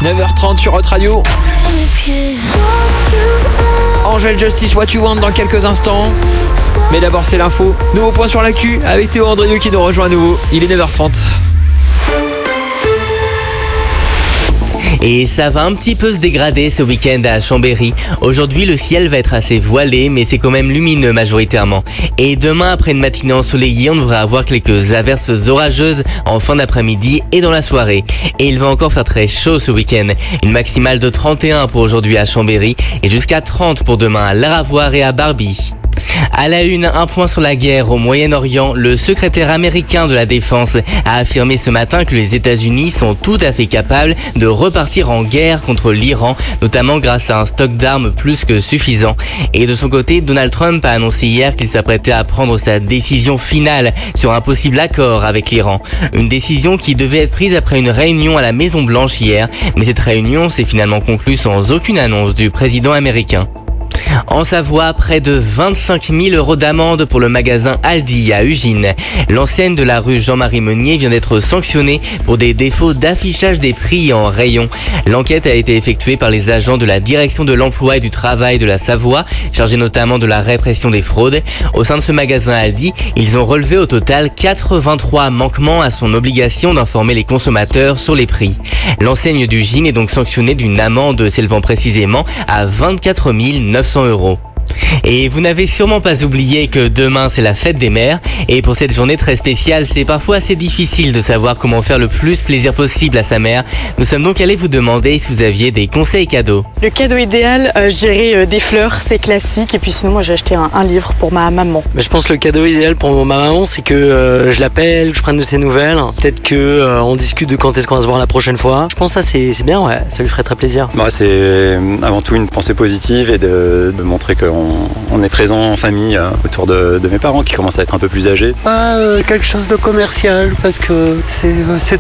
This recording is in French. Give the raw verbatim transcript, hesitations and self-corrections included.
neuf heures trente sur Hot Radio. Angel Justice, What You Want dans quelques instants. Mais d'abord c'est l'info. Nouveau point sur l'actu avec Théo Andrieux qui nous rejoint à nouveau. Il est neuf heures trente. Et ça va un petit peu se dégrader ce week-end à Chambéry. Aujourd'hui, le ciel va être assez voilé, mais c'est quand même lumineux majoritairement. Et demain, après une matinée ensoleillée, on devrait avoir quelques averses orageuses en fin d'après-midi et dans la soirée. Et il va encore faire très chaud ce week-end. Une maximale de trente et un pour aujourd'hui à Chambéry et jusqu'à trente pour demain à Laravoir et à Barbie. À la une, un point sur la guerre au Moyen-Orient. Le secrétaire américain de la Défense a affirmé ce matin que les États-Unis sont tout à fait capables de repartir en guerre contre l'Iran, notamment grâce à un stock d'armes plus que suffisant. Et de son côté, Donald Trump a annoncé hier qu'il s'apprêtait à prendre sa décision finale sur un possible accord avec l'Iran. Une décision qui devait être prise après une réunion à la Maison-Blanche hier, mais cette réunion s'est finalement conclue sans aucune annonce du président américain. En Savoie, près de vingt-cinq mille euros d'amende pour le magasin Aldi à Ugine. L'enseigne de la rue Jean-Marie Meunier vient d'être sanctionnée pour des défauts d'affichage des prix en rayon. L'enquête a été effectuée par les agents de la direction de l'emploi et du travail de la Savoie, chargés notamment de la répression des fraudes. Au sein de ce magasin Aldi, ils ont relevé au total quatre-vingt-trois manquements à son obligation d'informer les consommateurs sur les prix. L'enseigne d'Ugine est donc sanctionnée d'une amende s'élevant précisément à vingt-quatre mille neuf cents euros. Et vous n'avez sûrement pas oublié que demain c'est la fête des mères, et pour cette journée très spéciale, c'est parfois assez difficile de savoir comment faire le plus plaisir possible à sa mère. Nous sommes donc allés vous demander si vous aviez des conseils cadeaux. Le cadeau idéal, euh, je dirais euh, des fleurs, c'est classique, et puis sinon moi j'ai acheté un, un livre pour ma maman. Mais je pense que le cadeau idéal pour ma maman, c'est que euh, je l'appelle, que je prenne de ses nouvelles, peut-être que euh, on discute de quand est-ce qu'on va se voir la prochaine fois. Je pense que ça c'est, c'est bien, ouais, ça lui ferait très plaisir. Moi, c'est avant tout une pensée positive et de, de montrer qu'on on est présent en famille euh, autour de, de mes parents qui commencent à être un peu plus âgés. Pas euh, quelque chose de commercial parce que c'est, euh, c'est